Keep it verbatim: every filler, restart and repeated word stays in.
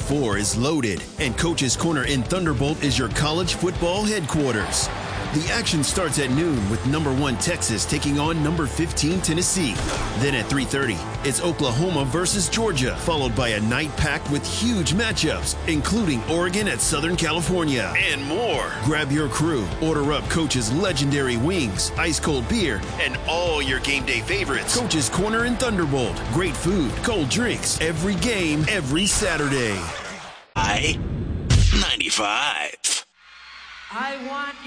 four is loaded, and Coach's Corner in Thunderbolt is your college football headquarters. The action starts at noon with number one Texas taking on number fifteen Tennessee. Then at three thirty, it's Oklahoma versus Georgia, followed by a night packed with huge matchups, including Oregon at Southern California, and more. Grab your crew, order up Coach's legendary wings, ice-cold beer, and all your game day favorites. Coach's Corner in Thunderbolt. Great food, cold drinks, every game, every Saturday. I ninety-five. I want